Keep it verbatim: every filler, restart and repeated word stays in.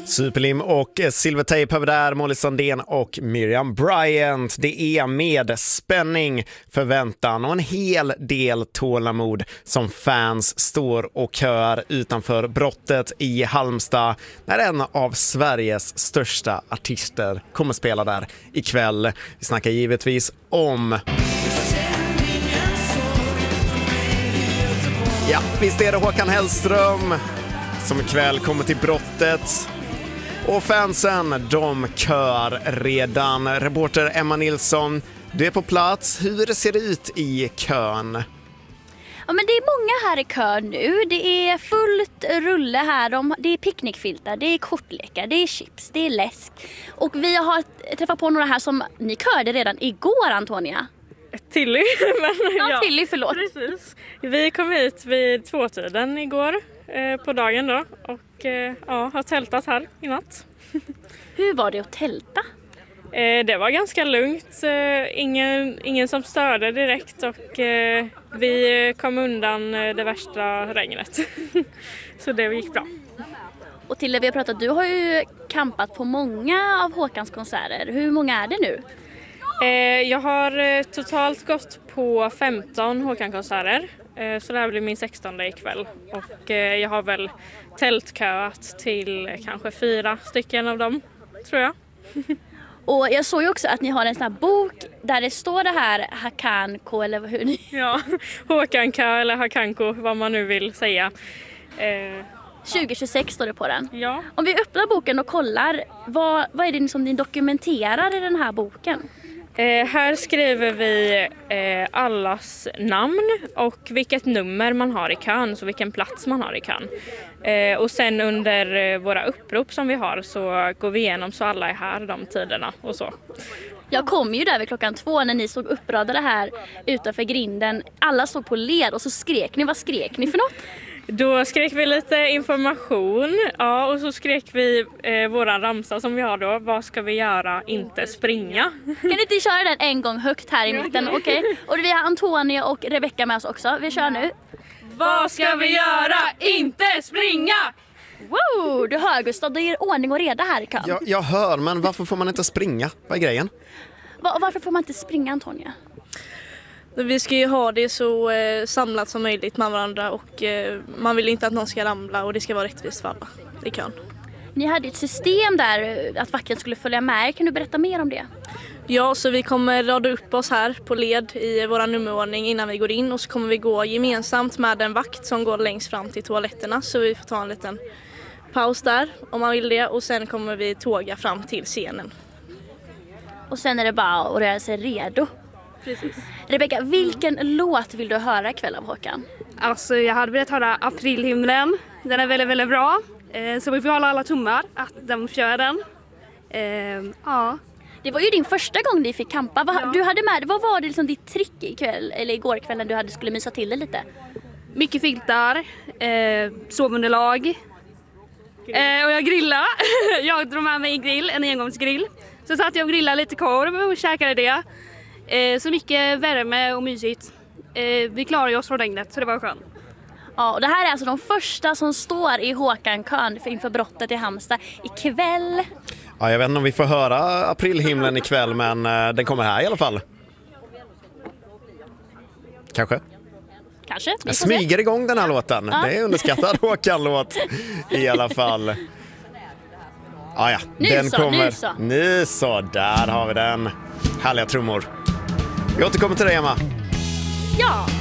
Superlim och Silvertape över där, Molly Sandén och Miriam Bryant. Det är med spänning, förväntan och en hel del tålamod som fans står och kör utanför brottet i Halmstad när en av Sveriges största artister kommer spela där ikväll. Vi snackar givetvis om... Ja, visst är det Håkan Hellström som ikväll kommer till brottet. Och fansen, de kör redan. Reporter Emma Nilsson, du är på plats. Hur ser det ut i kön? Ja, men det är många här i kön nu. Det är fullt rulle här. De, det är picknickfiltar, det är kortlekar, det är chips, det är läsk. Och vi har träffat på några här som ni körde redan igår, Antonia. Tilly, men ja, ja, Tilly, förlåt. Precis. Vi kom hit vid tvåtiden igår eh, på dagen då och eh, ja, har tältat här i natt. Hur var det att tälta? Eh, det var ganska lugnt, eh, ingen, ingen som störde direkt och eh, vi kom undan eh, det värsta regnet. Så det gick bra. Och Tilly, vi har pratat, du har ju kampat på många av Håkans konserter. Hur många är det nu? Jag har totalt gått på femton Håkan-konserter, så det här blir min sextonde ikväll. Och jag har väl tältköat till kanske fyra stycken av dem, tror jag. Och jag såg ju också att ni har en sån här bok där det står det här Hakanko eller hur ni... Ja, Håkankö eller Hakanko, vad man nu vill säga. tjugo tjugosex står det på den. Ja. Om vi öppnar boken och kollar, vad, vad är det som ni dokumenterar i den här boken? Eh, här skriver vi eh, allas namn och vilket nummer man har i kön, så vilken plats man har i kön. Eh, och sen under eh, våra upprop som vi har så går vi igenom så alla är här de tiderna och så. Jag kom ju där vid klockan två när ni såg uppradade här utanför grinden. Alla stod på led och så skrek ni. Vad skrek ni för något? Då skrek vi lite information, ja, och så skrek vi eh, våran ramsa som vi har då. Vad ska vi göra? Inte springa. Kan ni inte köra den en gång högt här i mitten? Okej. Okay. Och vi har Antonia och Rebecca med oss också. Vi kör nu. Vad ska vi göra? Inte springa! Wow, du hör Gustav, det är ordning och reda här i kön. Jag, jag hör, men varför får man inte springa? Vad är grejen? Va- varför får man inte springa, Antonia? Vi ska ju ha det så eh, samlat som möjligt med varandra och eh, man vill inte att någon ska ramla och det ska vara rättvist för alla i kön. Ni hade ett system där att vakten skulle följa med. Kan du berätta mer om det? Ja, så vi kommer rada upp oss här på led i vår nummerordning innan vi går in och så kommer vi gå gemensamt med en vakt som går längst fram till toaletterna, så vi får ta en liten paus där om man vill det och sen kommer vi tåga fram till scenen. Och sen är det bara att röra sig redo. Precis. Rebecca, vilken mm. låt vill du höra ikväll av Håkan? Alltså jag hade velat höra Aprilhimlen. Den är väldigt, väldigt bra. Eh, så vi får hålla alla tummar att de kör den. Eh, ja. Det var ju din första gång ni fick kampa. Va, Ja. Du hade med, vad var det liksom ditt trick ikväll, eller igår kväll när du hade, skulle mysa till det lite? Mycket filtar, eh, sovunderlag. Eh, och jag grillade. Jag drog med mig en grill, en engångsgrill. Så satt jag och grillade lite korv och käkade det. Eh, så mycket värme och mysigt. Eh, vi klarade oss från regnet så det var skönt. Ja, och det här är alltså de första som står i Håkan-kön inför brottet i Halmstad ikväll. Ja, jag vet inte om vi får höra Aprilhimlen ikväll, men uh, den kommer här i alla fall. Kanske. Kanske. Jag smyger igång den här låten. Ja. Det är underskattad Håkan-låt i alla fall. Ah, ja, nu den så, kommer. Nu så. Nu så, där har vi den. Härliga trummor. Vi återkommer till dig, Emma. Ja.